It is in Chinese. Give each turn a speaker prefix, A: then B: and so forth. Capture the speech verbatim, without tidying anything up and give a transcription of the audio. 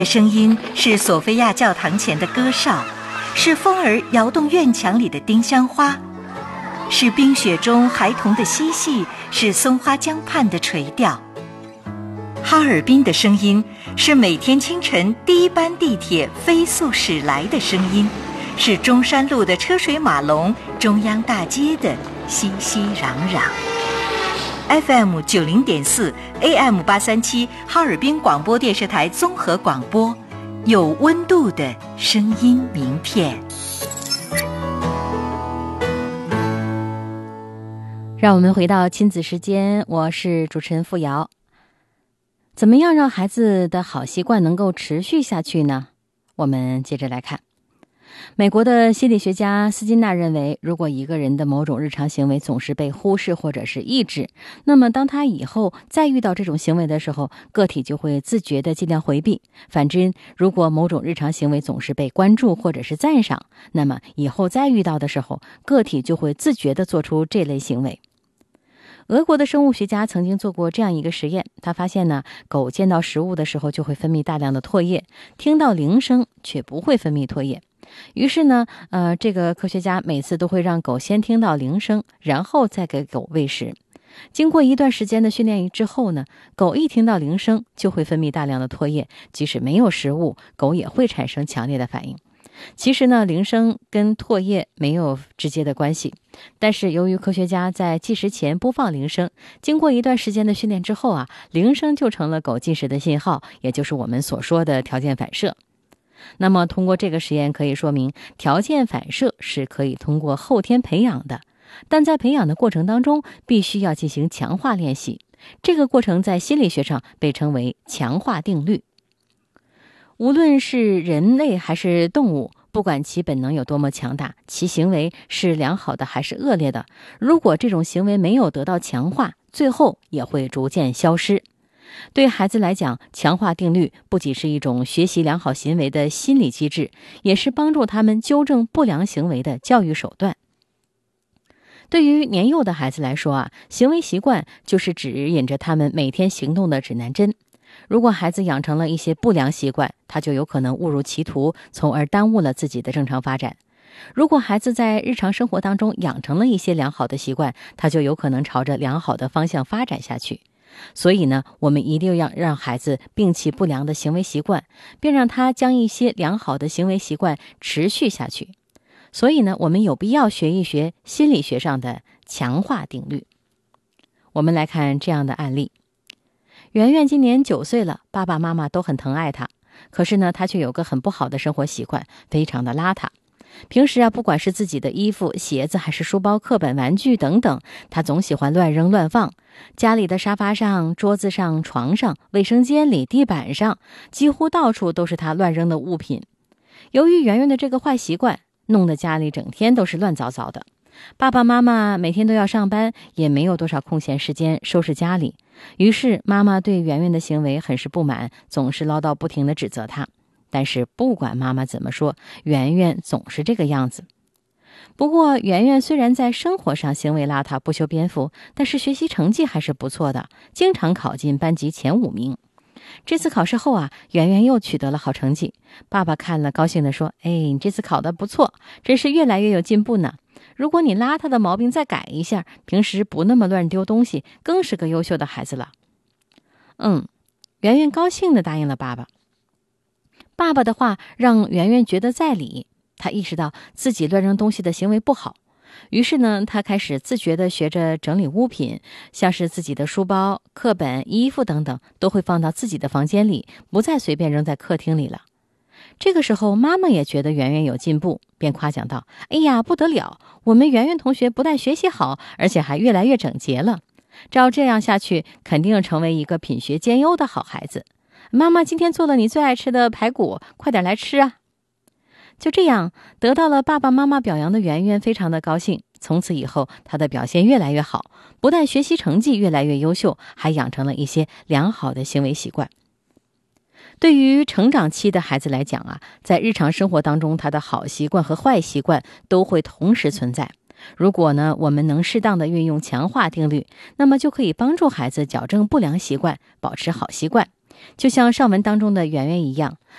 A: 声音是索菲亚教堂前的歌哨，是风儿摇动院墙里的丁香花，是冰雪中孩童的嬉戏，是松花江畔的垂钓。哈尔滨的声音是每天清晨第一班地铁飞速驶来的声音，是中山路的车水马龙，中央大街的熙熙攘攘。F M 九零点四 A M 八三七哈尔滨广播电视台综合广播，有温度的声音名片。
B: 让我们回到亲子时间，我是主持人付瑶。怎么样让孩子的好习惯能够持续下去呢？我们接着来看。美国的心理学家斯金纳认为，如果一个人的某种日常行为总是被忽视或者是抑制，那么当他以后再遇到这种行为的时候，个体就会自觉地尽量回避。反之，如果某种日常行为总是被关注或者是赞赏，那么以后再遇到的时候，个体就会自觉地做出这类行为。俄国的生物学家曾经做过这样一个实验，他发现呢，狗见到食物的时候就会分泌大量的唾液，听到铃声却不会分泌唾液。于是呢，呃，这个科学家每次都会让狗先听到铃声，然后再给狗喂食。经过一段时间的训练之后呢，狗一听到铃声就会分泌大量的唾液，即使没有食物，狗也会产生强烈的反应。其实呢，铃声跟唾液没有直接的关系，但是由于科学家在计时前播放铃声，经过一段时间的训练之后啊，铃声就成了狗进食的信号，也就是我们所说的条件反射。那么通过这个实验可以说明，条件反射是可以通过后天培养的，但在培养的过程当中必须要进行强化练习，这个过程在心理学上被称为强化定律。无论是人类还是动物，不管其本能有多么强大，其行为是良好的还是恶劣的，如果这种行为没有得到强化，最后也会逐渐消失。对孩子来讲，强化定律不仅是一种学习良好行为的心理机制，也是帮助他们纠正不良行为的教育手段。对于年幼的孩子来说啊，行为习惯就是指引着他们每天行动的指南针。如果孩子养成了一些不良习惯，他就有可能误入歧途，从而耽误了自己的正常发展。如果孩子在日常生活当中养成了一些良好的习惯，他就有可能朝着良好的方向发展下去。所以呢，我们一定要让孩子摒弃不良的行为习惯，并让他将一些良好的行为习惯持续下去。所以呢，我们有必要学一学心理学上的强化定律。我们来看这样的案例。圆圆今年九岁了，爸爸妈妈都很疼爱她，可是呢，她却有个很不好的生活习惯，非常的邋遢。平时啊，不管是自己的衣服、鞋子，还是书包、课本、玩具等等，她总喜欢乱扔乱放。家里的沙发上、桌子上、床上、卫生间里、地板上，几乎到处都是她乱扔的物品。由于圆圆的这个坏习惯，弄得家里整天都是乱糟糟的。爸爸妈妈每天都要上班，也没有多少空闲时间收拾家里。于是妈妈对圆圆的行为很是不满，总是唠叨不停地指责她。但是不管妈妈怎么说，圆圆总是这个样子。不过圆圆虽然在生活上行为邋遢不修边幅，但是学习成绩还是不错的，经常考进班级前五名。这次考试后啊，圆圆又取得了好成绩。爸爸看了高兴地说，哎，你这次考得不错，真是越来越有进步呢。如果你邋遢的毛病再改一下，平时不那么乱丢东西，更是个优秀的孩子了。嗯，圆圆高兴地答应了爸爸。爸爸的话让圆圆觉得在理，他意识到自己乱扔东西的行为不好。于是呢，他开始自觉地学着整理物品，像是自己的书包、课本、衣服等等，都会放到自己的房间里，不再随便扔在客厅里了。这个时候，妈妈也觉得圆圆有进步，便夸奖道，哎呀，不得了，我们圆圆同学不但学习好，而且还越来越整洁了。照这样下去，肯定成为一个品学兼优的好孩子。妈妈今天做了你最爱吃的排骨，快点来吃啊。就这样，得到了爸爸妈妈表扬的圆圆非常的高兴。从此以后，她的表现越来越好，不但学习成绩越来越优秀，还养成了一些良好的行为习惯。对于成长期的孩子来讲啊，在日常生活当中，他的好习惯和坏习惯都会同时存在。如果呢，我们能适当的运用强化定律，那么就可以帮助孩子矫正不良习惯，保持好习惯， 就像上文当中的圆圆一样，